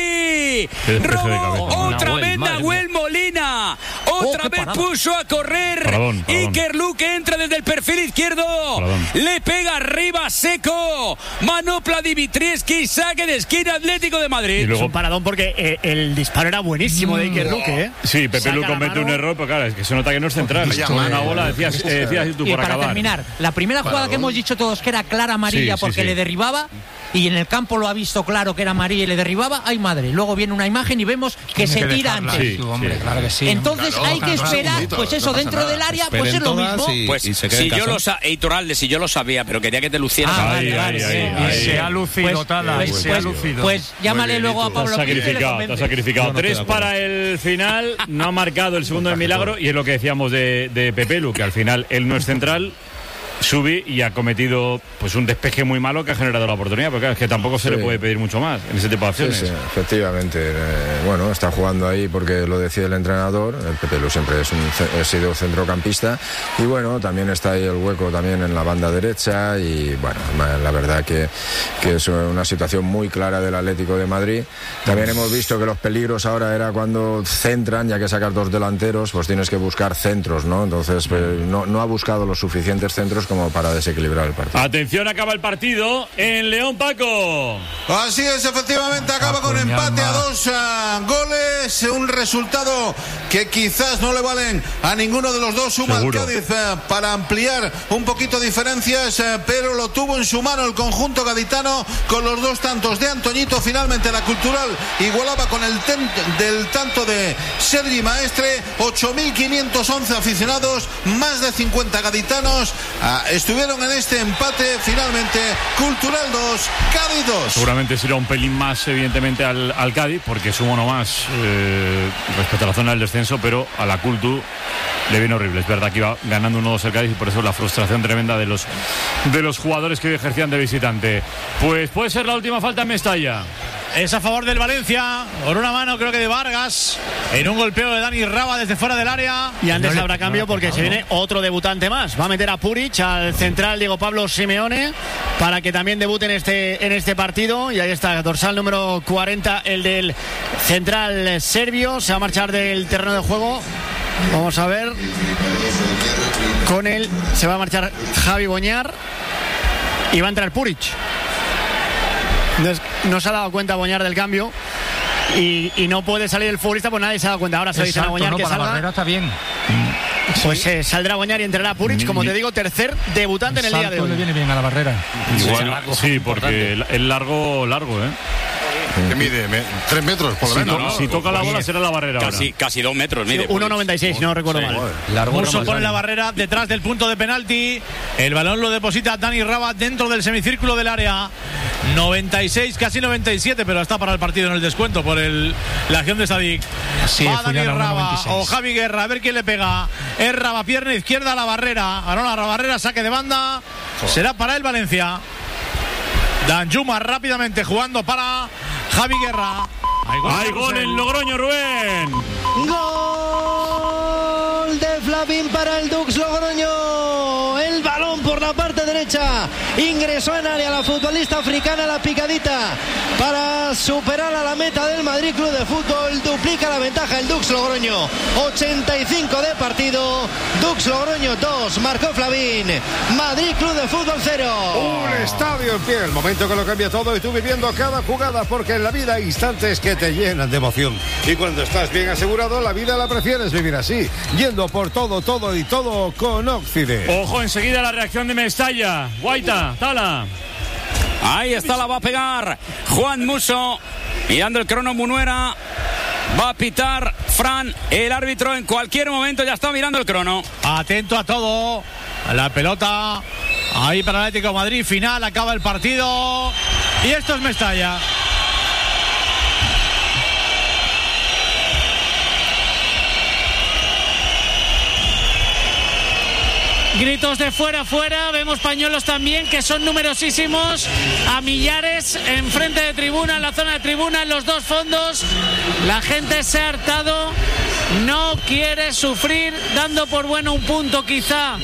despeje de Robó cabeza. otra Nahuel, vez madre Nahuel Molina. Otra qué vez parada. puso a correr. Paradón, paradón. Iker Luque entra desde el perfil izquierdo. Paradón. Le pega arriba seco. Manopla Dimitrievski. Saque de esquina Atlético de Madrid. Y Es luego un paradón porque eh, el disparo era buenísimo de Iker Luque, ¿eh? sí, Pepe Saca Lu la comete mano. un error, pero claro, es que se nota que no es central. Vaya Con una mano. bola decías, eh, decías tú Y por para acabar. terminar, la primera jugada que hemos dicho todos que era clara amarilla Sí, sí, porque sí. le derribaba, y en el campo lo ha visto claro que era amarilla y le derribaba, ay madre. Luego viene una imagen y vemos que se tira antes. Sí, Sí, hombre, sí. claro que sí. Entonces Claro, hay que claro, esperar, segundito, pues no eso, pasa dentro nada. del área, pues Esperen es lo todas mismo. y- Pues y se quede si en yo casa. lo sa- Eitoralde, si yo lo sabía, pero quería que te lucieras. Ah, Ahí, vale, ahí, vale, ahí, sí. ahí. Se ha lucido, Pues- Tala, pues- se ha pues- lucido. Pues llámale bien, luego a y tú. Te has Pablo Pizzi y le sacrificado, te has convence. sacrificado. Yo no estoy Tres de acuerdo. para el final, no ha marcado el segundo de milagro y es lo que decíamos de, de Pepe Lu, que al final él no es central, sube y ha cometido pues un despeje muy malo que ha generado la oportunidad, porque claro, es que tampoco se Sí. le puede pedir mucho más en ese tipo de Sí, acciones. sí, efectivamente. Eh, bueno, está jugando ahí porque lo decide el entrenador. El Pepe Lu siempre es un, ce- ha sido centrocampista. Y bueno, también está ahí el hueco también en la banda derecha. Y bueno, ma- la verdad que, que es una situación muy clara del Atlético de Madrid. También hemos visto que los peligros ahora era cuando centran, ya que sacas dos delanteros, pues tienes que buscar centros, ¿no? Entonces, pues, no, no ha buscado los suficientes centros como para desequilibrar el partido. Atención, acaba el partido en León, Paco. Así es, efectivamente, acaba con empate a dos ah, goles, un resultado que quizás no le valen a ninguno de los dos. Suma al Seguro. Cádiz eh, para ampliar un poquito diferencias, eh, pero lo tuvo en su mano el conjunto gaditano con los dos tantos de Antoñito. Finalmente la Cultural igualaba con el ten- del tanto de Sergi Maestre. Ocho mil quinientos once aficionados, más de cincuenta gaditanos ah, estuvieron en este empate. Finalmente Cultural dos, Cádiz dos. Seguramente será un pelín más, evidentemente, al, al Cádiz, porque sumo no más eh, respecto a la zona del descenso, pero a la Cultu le viene horrible. Es verdad que iba ganando uno dos el Cádiz y por eso la frustración tremenda de los, de los jugadores que hoy ejercían de visitante. Pues puede ser la última falta en Mestalla. Es a favor del Valencia, por una mano creo que de Vargas, en un golpeo de Dani Raba desde fuera del área. Y antes No le- habrá cambio no le ha porque tocado, se viene otro debutante más. Va a meter a Puric, al central Diego Pablo Simeone, para que también debute en este, en este partido. Y ahí está, dorsal número cuarenta, el del central serbio. Se va a marchar del terreno de juego. Vamos a ver. Con él se va a marchar Javi Boñar y va a entrar Puric. Entonces, no se ha dado cuenta Boñar del cambio y, y no puede salir el futbolista, pues nadie se ha dado cuenta. Ahora se le dice a Exacto, Boñar no, que para la salga. barrera está bien. Pues eh, saldrá Boñar y entrará Puric, como te digo, tercer debutante en el día de Salto le hoy. viene bien a la barrera. Igual, sí, porque el, el largo, largo, ¿eh? Que mide me- tres metros por lo Si, menos. to- ¿no? si toca la bola será la barrera Casi, ahora. casi dos metros, mide. uno noventa y seis, no recuerdo mal. Musso pone la barrera detrás del punto de penalti. El balón lo deposita Dani Raba dentro del semicírculo del área. noventa y seis, casi noventa y siete, pero está para el partido en el descuento por el, la acción de Sadik. Sí, Va fue Dani ya la Raba noventa y seis. o Javi Guerra, a ver quién le pega. Es Raba, pierna izquierda a la barrera. Ahora la barrera, saque de banda. Será para el Valencia. Danjuma rápidamente jugando para Javi Guerra. Hay gol, Hay gol en Logroño, Rubén. Gol de Flavín para el Dux Logroño. El balón por la parte derecha. Ingresó en área la futbolista africana, la picadita, para superar a la meta del Madrid Club de Fútbol. Duplica la ventaja el Dux Logroño. ochenta y cinco de partido. Dux Logroño dos. Marcó Flavín. Madrid Club de Fútbol cero. Un estadio en pie. El momento que lo cambia todo y tú viviendo cada jugada, porque en la vida hay instantes que te llenan de emoción. Y cuando estás bien asegurado, la vida la prefieres vivir así. Yendo por todo, todo y todo con Oxide. Ojo, enseguida la reacción de Mestalla. Guaita, Tala. Ahí está, la va a pegar Juan Musso. Mirando el crono Munuera. Va a pitar Fran, el árbitro en cualquier momento, ya está mirando el crono. Atento a todo. A la pelota. Ahí para el Atlético de Madrid. Final, acaba el partido. Y esto es Mestalla. Gritos de fuera, fuera. Vemos pañuelos también, que son numerosísimos. A millares enfrente de tribuna, en la zona de tribuna, en los dos fondos. La gente se ha hartado. No quiere sufrir, dando por bueno un punto quizá.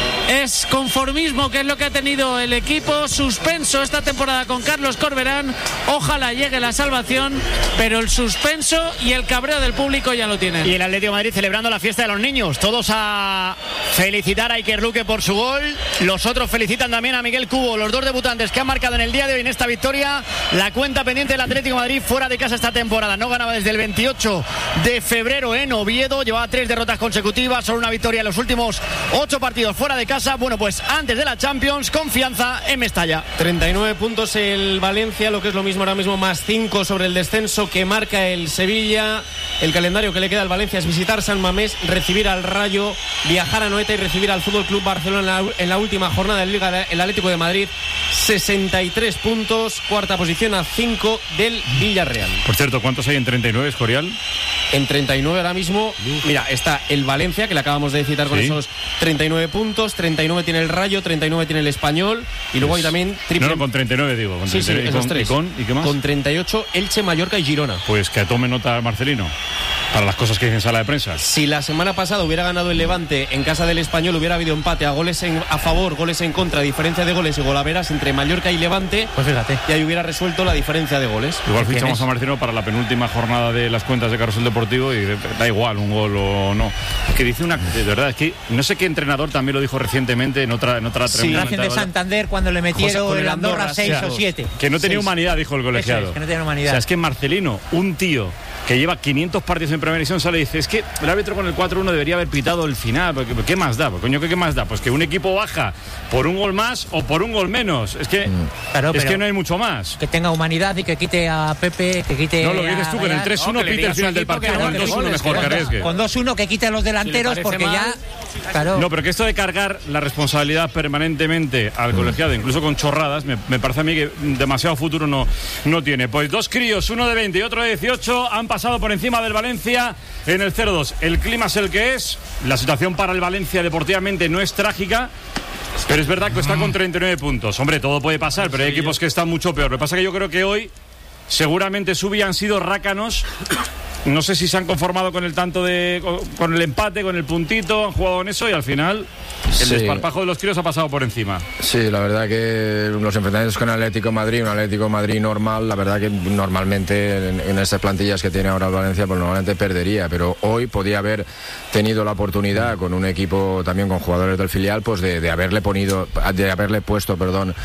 Es conformismo, que es lo que ha tenido el equipo. Suspenso esta temporada con Carlos Corberán. Ojalá llegue la salvación, pero el suspenso y el cabreo del público ya lo tienen. Y el Atlético de Madrid celebrando la fiesta de los niños. Todos a felicitar a Iker Luque por su gol. Los otros felicitan también a Miguel Cubo, los dos debutantes que han marcado en el día de hoy en esta victoria. La cuenta pendiente del Atlético de Madrid fuera de casa esta temporada. No ganaba desde el veintiocho de febrero en Oviedo. Llevaba tres derrotas consecutivas, solo una victoria en los últimos ocho partidos fuera de casa. Bueno, pues antes de la Champions, confianza en Mestalla. treinta y nueve puntos el Valencia, lo que es lo mismo ahora mismo, más cinco sobre el descenso que marca el Sevilla. El calendario que le queda al Valencia es visitar San Mamés, recibir al Rayo, viajar a Noeta y recibir al Fútbol Club Barcelona en la, en la última jornada de Liga. El Atlético de Madrid, sesenta y tres puntos, cuarta posición a cinco del Villarreal. Por cierto, ¿cuántos hay en treinta y nueve, Escorial? En treinta y nueve ahora mismo, mira, está el Valencia, que le acabamos de citar con ¿Sí? esos treinta y nueve puntos, treinta y nueve tiene el Rayo, treinta y nueve tiene el Español, y luego hay también triple... No, no, con treinta y nueve digo. Con sí, treinta y nueve. Sí, esos tres. ¿Y con, ¿Y qué más? Con treinta y ocho, Elche, Mallorca y Girona. Pues que tome nota Marcelino, para las cosas que dice en sala de prensa. Si la semana pasada hubiera ganado el Levante en casa del Español, hubiera habido empate a goles en, a favor, goles en contra, diferencia de goles y golaveras entre Mallorca y Levante, pues fíjate, y ahí hubiera resuelto la diferencia de goles. Igual fichamos a Marcelino para la penúltima jornada de las cuentas de Carrusel Deportivo y da igual un gol o no. Es que dice una... De verdad, es que no sé qué entrenador también lo dijo recientemente en otra, en otra sí, Racing de Santander, cuando le metieron el Andorra seis o siete. Que no tenía seis. Humanidad, dijo el colegiado. Es, que no tenía humanidad. O sea, es que Marcelino, un tío que lleva quinientos partidos en primera división, sale y dice, es que el árbitro con el cuatro uno debería haber pitado el final, porque ¿qué más da? Coño, ¿qué más da? Pues que un equipo baja por un gol más o por un gol menos. Es que, claro, es que no hay mucho más. Que tenga humanidad y que quite a Pepe, que quite No, lo que dices tú, que en el tres uno no, pite el final del partido, con dos uno mejor que arriesgue. Con dos uno que quite a los delanteros, porque mal, ya... Claro. No, pero que esto de cargar la responsabilidad permanentemente al mm. colegiado, incluso con chorradas, me, me parece a mí que demasiado futuro no, no tiene. Pues dos críos, uno de veinte y otro de dieciocho, han pasado por encima del Valencia en el cero dos. El clima es el que es, la situación para el Valencia deportivamente no es trágica, pero es verdad que está con treinta y nueve puntos. Hombre, todo puede pasar, pero hay equipos que están mucho peor. Lo que pasa es que yo creo que hoy seguramente Subi han sido rácanos. No sé si se han conformado con el tanto de con el empate, con el puntito, han jugado en eso y al final el sí. desparpajo de los tiros ha pasado por encima. Sí, la verdad que los enfrentamientos con el Atlético de Madrid, un Atlético de Madrid normal, la verdad que normalmente en, en estas plantillas que tiene ahora el Valencia, pues normalmente perdería, pero hoy podía haber tenido la oportunidad con un equipo también con jugadores del filial, pues de, de haberle ponido, de haberle puesto, perdón,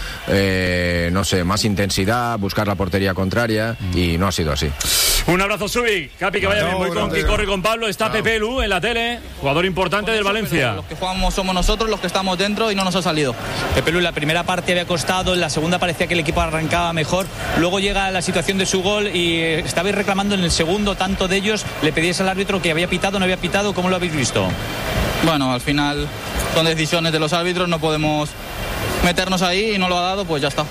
eh, no sé, más intensidad, buscar la portería contraria mm. y no ha sido así. Un abrazo, Subi. Capi, que vaya bien. Voy con Kiko y con Pablo. Está no. Pepe Lu en la tele, jugador importante del Valencia. Los que jugamos somos nosotros, los que estamos dentro y no nos ha salido. Pepe Lu en la primera parte había costado, en la segunda parecía que el equipo arrancaba mejor. Luego llega la situación de su gol y estabais reclamando en el segundo, tanto de ellos, le pedíais al árbitro que había pitado, no había pitado. ¿Cómo lo habéis visto? Bueno, al final son decisiones de los árbitros, no podemos meternos ahí y no lo ha dado, pues ya está.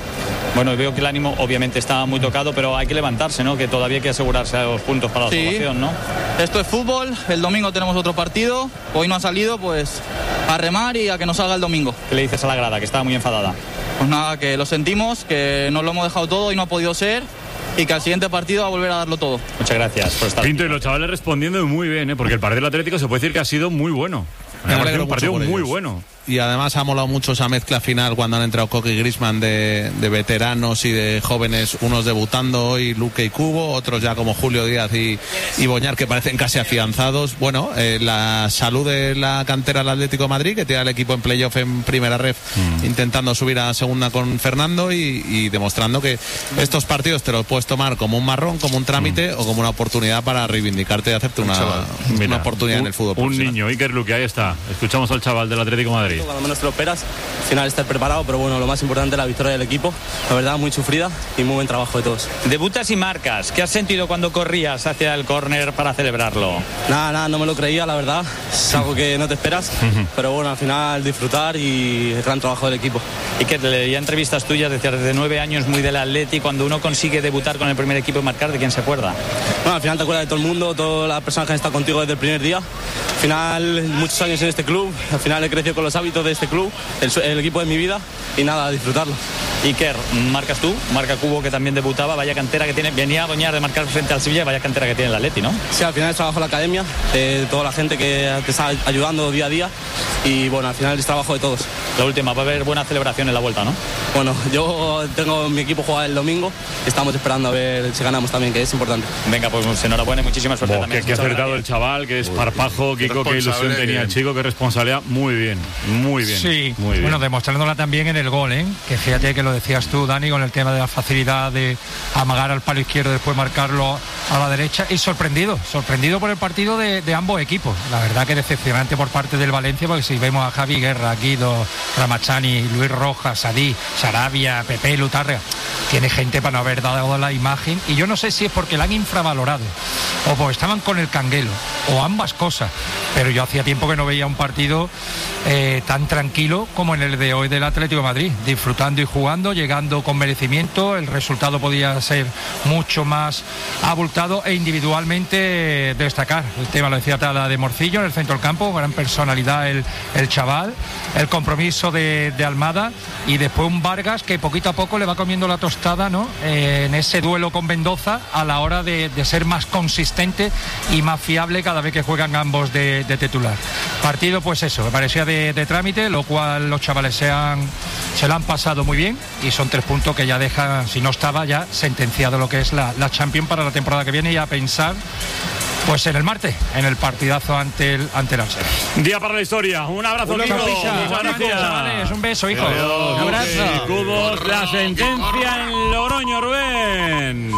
Bueno, veo que el ánimo obviamente está muy tocado, pero hay que levantarse, ¿no? Que todavía hay que asegurarse los puntos para la Sí. salvación, ¿no? Esto es fútbol, el domingo tenemos otro partido, hoy no ha salido, pues a remar y a que nos salga el domingo. ¿Qué le dices a la grada, que estaba muy enfadada? Pues nada, que lo sentimos, que nos lo hemos dejado todo y no ha podido ser, y que al siguiente partido va a volver a darlo todo. Muchas gracias por estar Pinto, y los chavales respondiendo muy bien, ¿eh? Porque el partido del Atlético se puede decir que ha sido muy bueno. Me Ha sido alegro un partido mucho por muy ellos. bueno. Y además ha molado mucho esa mezcla final cuando han entrado Coque y Griezmann de, de veteranos y de jóvenes, unos debutando hoy, Luque y Cubo, otros ya como Julio Díaz y, y Boñar, que parecen casi afianzados. Bueno, eh, la salud de la cantera del Atlético de Madrid, que tiene al equipo en playoff en primera ref, mm. intentando subir a segunda con Fernando y, y demostrando que estos partidos te los puedes tomar como un marrón, como un trámite mm. o como una oportunidad para reivindicarte y hacerte una, Mira, una oportunidad un, en el fútbol. Un niño, Iker Luque, ahí está. Escuchamos al chaval del Atlético de Madrid. Cuando menos te lo esperas, al final estar preparado, pero bueno, lo más importante es la victoria del equipo. La verdad, muy sufrida y muy buen trabajo de todos. Debutas y marcas. ¿Qué has sentido cuando corrías hacia el córner para celebrarlo? Nada, nada, no me lo creía, la verdad. Es algo que no te esperas, pero bueno, al final disfrutar y el gran trabajo del equipo. Y que te leía entrevistas tuyas, decías desde nueve años muy del Atleti, cuando uno consigue debutar con el primer equipo y marcar, ¿de quién se acuerda? Bueno, al final te acuerdas de todo el mundo, todas las personas que han estado contigo desde el primer día. Al final, muchos años en este club, al final he crecido con los hábitos de este club, el, el equipo de mi vida, y nada, a disfrutarlo. Iker, marcas tú, marca Cubo, que también debutaba, vaya cantera que tiene, venía a Boñar de marcar frente al Sevilla, vaya cantera que tiene el Atleti, ¿no? Sí, al final es trabajo de la academia, de toda la gente que te está ayudando día a día, y bueno, al final es trabajo de todos. La última, va a haber buena celebración en la vuelta, ¿no? Bueno, yo tengo mi equipo jugar el domingo, estamos esperando a ver si ganamos también, que es importante. Venga, pues enhorabuena y muchísima suerte Bo, también. Que, que ha acertado el chaval, que es parpajo, Kiko, qué ilusión tenía el chico, qué responsabilidad, muy bien, muy bien. Sí, muy bien. Bueno, demostrándola también en el gol, ¿eh? Que fíjate que lo decías tú, Dani, con el tema de la facilidad de amagar al palo izquierdo, después marcarlo a la derecha, y sorprendido, sorprendido por el partido de, de ambos equipos. La verdad que decepcionante por parte del Valencia, porque si vemos a Javi Guerra, Guido, Ramachani, Luis Rojas, Sadí, Sarabia, Pepe, Lutarrea, tiene gente para no haber dado la imagen, y yo no sé si es porque la han infravalorado o porque estaban con el canguelo o ambas cosas, pero yo hacía tiempo que no veía un partido eh, tan tranquilo como en el de hoy del Atlético de Madrid, disfrutando y jugando, llegando con merecimiento. El resultado podía ser mucho más abultado e individualmente destacar. El tema lo decía Tala de Morcillo en el centro del campo, gran personalidad el, el chaval, el compromiso de, de Almada, y después un Vargas que poquito a poco le va comiendo la tostada, ¿no? Eh, en ese duelo con Mendoza, a la hora de, de ser más consistente y más fiable cada vez que juegan ambos de, de titular. Partido, pues eso, me parecía de, de trámite, lo cual los chavales se han se lo han pasado muy bien, y son tres puntos que ya dejan, si no estaba ya sentenciado lo que es la, la Champions para la temporada que viene, y a pensar pues en el martes, en el partidazo ante el ante el Arsenal. Día para la historia. Un abrazo, Kiko. Muchas gracias. Chavales, un beso, hijo. Adiós, Un abrazo. Cubos, la sentencia en Logroño, Rubén.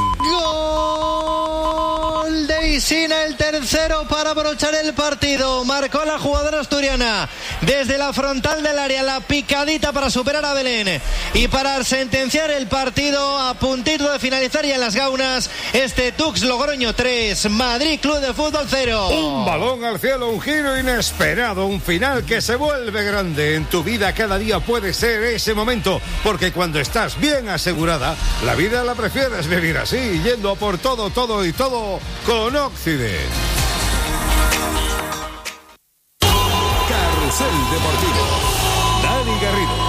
Gol de Isina, el tercero para abrochar el partido. Marcó la jugadora asturiana desde la frontal del área, la picadita para superar a Belén y para sentenciar el partido a puntito de finalizar ya en las gaunas. Este Tux Logroño tres, Madrid Club de Fútbol cero. Un balón al cielo, un giro inesperado, un final que se vuelve grande. En tu vida cada día puede ser ese momento, porque cuando estás bien asegurada, la vida la prefieres vivir así, yendo a por todo, todo y todo con Occident. Carrusel Deportivo. Dani Garrido.